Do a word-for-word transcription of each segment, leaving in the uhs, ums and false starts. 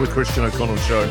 for the Christian O'Connell Show.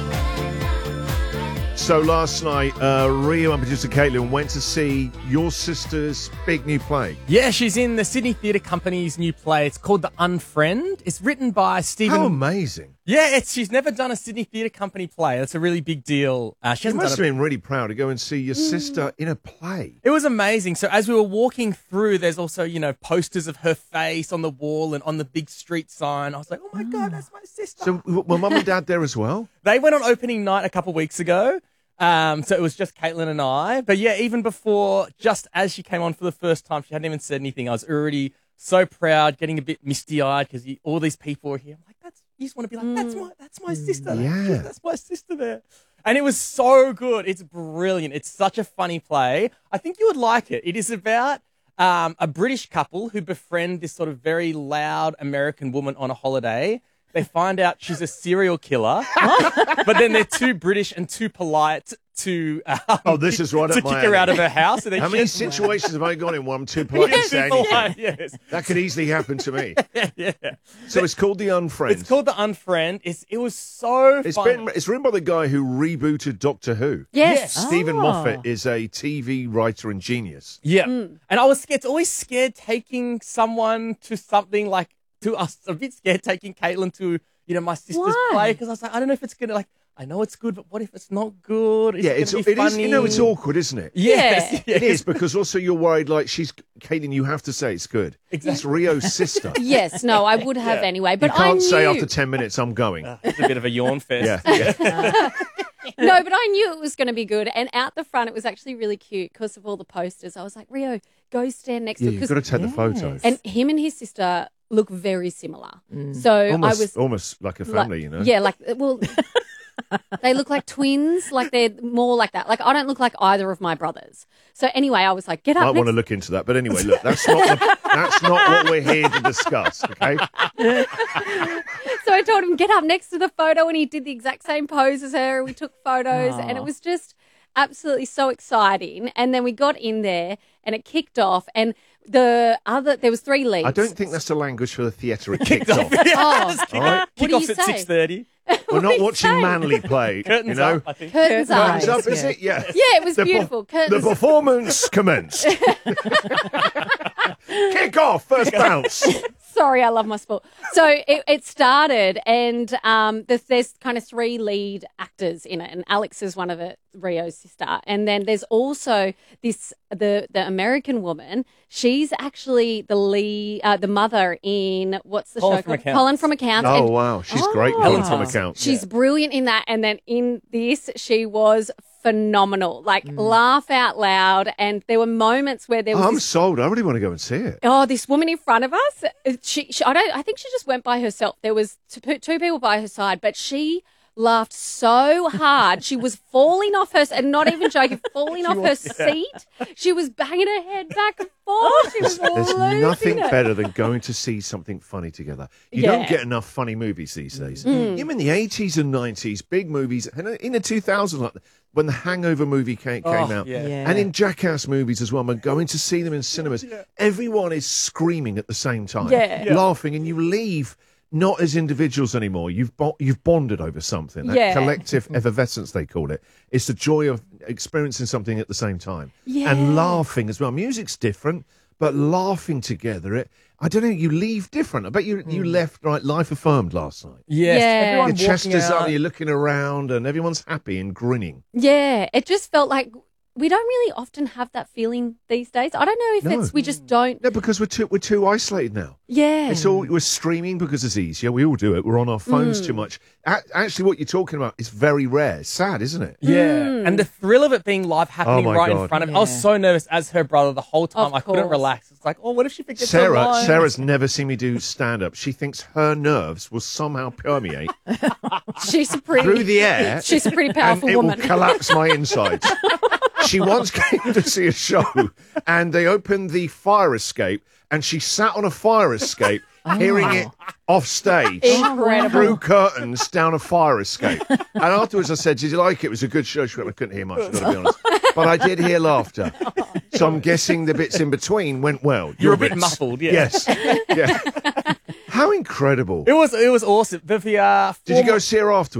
So last night, uh, Rio and producer Caitlin went to see your sister's big new play. Yeah, she's in the Sydney Theatre Company's new play. It's called The Unfriend. It's written by Stephen... How amazing. Yeah, it's, she's never done a Sydney Theatre Company play. That's a really big deal. Uh, she You hasn't must done have a... been really proud to go and see your sister in a play. It was amazing. So as we were walking through, there's also, you know, posters of her face on the wall and on the big street sign. I was like, oh, my God, that's my sister. So were mum and dad there as well? They went on opening night a couple of weeks ago. Um, so it was just Caitlin and I. But yeah, even before, just as she came on for the first time, she hadn't even said anything. I was already so proud, getting a bit misty-eyed because all these people are here. I'm like, that's, you just want to be like, that's my, that's my sister. Yeah. That's my sister there. And it was so good. It's brilliant. It's such a funny play. I think you would like it. It is about um, a British couple who befriend this sort of very loud American woman on a holiday. They find out she's a serial killer, but then they're too British and too polite to um, Oh, this is right to up kick my her alley. out of her house. So they How many just- situations have I gone in where I'm too polite to Yes, say too anything? polite, yes. That could easily happen to me. yeah. So it's called The Unfriend. It's called The Unfriend. It's, it was so It's funny. been, it's written by the guy who rebooted Doctor Who. Yes. Stephen Oh. Moffat is a T V writer and genius. Yeah. And I was scared, always scared taking someone to something like, to us, a bit scared taking Caitlin to, you know, my sister's Why? play because I was like, I don't know if it's going to, like, I know it's good, but what if it's not good? Is Yeah, it it's gonna be it is. funny? You know, it's awkward, isn't it? Yes, Yeah. It is because also you're worried. Like she's Caitlin, you have to say it's good. Exactly. It's Rio's sister. Yes, no, I would have Yeah. anyway. You But I can't knew, say after ten minutes I'm going. It's a bit of a yawn fest. Yeah, yeah. no, but I knew it was going to be good. And out the front, it was actually really cute because of all the posters. I was like, Rio, go stand next Yeah, to it. you've 'cause- got to take the photo. And him and his sister look very similar. So almost, I was almost like a like- family, you know. Yeah, like well, they look like twins. Like they're more like that. Like I don't look like either of my brothers. So anyway, I was like, get up. Might want to next- look into that, but anyway, look, that's not the, that's not what we're here to discuss. Okay. So I told him get up next to the photo, and he did the exact same pose as her. We took photos, and it was just absolutely so exciting. And then we got in there, and it kicked off, and the other there was three leads. I don't think that's the language for the theatre. It kicked off. Oh, All right. what do Kickoff's you at say? six thirty. We're What not do you watching say? Manly play. Curtains you know. up, I think. Curtains up. Curtains up, is Yeah. it? Yeah. Yeah, it was The per- beautiful. The Curtains. performance commenced. Kick off, first bounce. Sorry, I love my sport. So it, it started, and um, there's, there's kind of three lead actors in it, and Alex is one of it, Rio's sister, and then there's also this the the American woman. She's actually the lead, uh, the mother in what's the Colin show from called? Accounts. Colin from Accounts. Oh and wow, she's great. Oh. Helen from Helen accounts. she's brilliant in that, and then in this, she was phenomenal. Like laugh out loud, and there were moments where there was. Oh, I'm this sold. I really want to go and see it. Oh, this woman in front of us. She, she, I don't. I think she just went by herself. There was two, two people by her side, but she laughed so hard she was falling off her, and not even joking, falling off her seat. She was banging her head back and forth. She was There's losing nothing it. better than going to see something funny together. You Yeah. don't get enough funny movies these days. Even in the eighties and nineties, big movies, and in the two thousands, like when the Hangover movie came, came Oh, out, yeah. Yeah. and in Jackass movies as well, and going to see them in cinemas, everyone is screaming at the same time, Yeah. Yeah. laughing, and you leave not as individuals anymore. You've bo- you've bonded over something. That Yeah. collective effervescence, they call it. It's the joy of experiencing something at the same time. Yeah. And laughing as well. Music's different, but laughing together, it I don't know, you leave different. I bet you you left like life affirmed last night. Yes. Yeah. Everyone Your chest walking is up out. and you're looking around and everyone's happy and grinning. Yeah, it just felt like we don't really often have that feeling these days. I don't know if No. it's we just don't. No, because we're too we're too isolated now. Yeah, It's all we're streaming because it's easier. We all do it. We're on our phones too much. A- actually, what you're talking about is very rare. It's sad, isn't it? Yeah, and the thrill of it being live happening Oh my right in God. front of me. I was so nervous as her brother the whole time. Of I couldn't course. relax. It's like, oh, what if she forgets her Sarah, line? Sarah's never seen me do stand up. She thinks her nerves will somehow permeate she's a pretty through the air. She's a pretty powerful and it woman. will collapse my insides. She once came to see a show and they opened the fire escape and she sat on a fire escape hearing it off stage Incredible. through curtains down a fire escape. And afterwards I said, did you like it? It was a good show. She went, I couldn't hear much, I've got to be honest. But I did hear laughter. So I'm guessing the bits in between went well. You're Your a bit bits. muffled, yeah. Yes. Yeah. How incredible. It was it was awesome. The, the uh, Did you go see her afterwards?